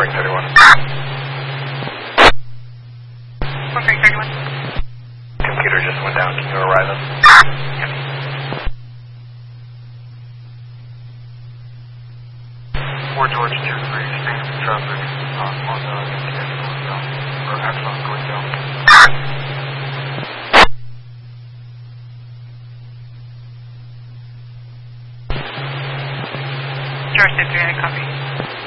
Boring 31. Boring 31. Computer just went down. Can you arrive us? Yep. 4 George 23, extreme traffic on the MTS going down, or Axon going down. George 23, I copy.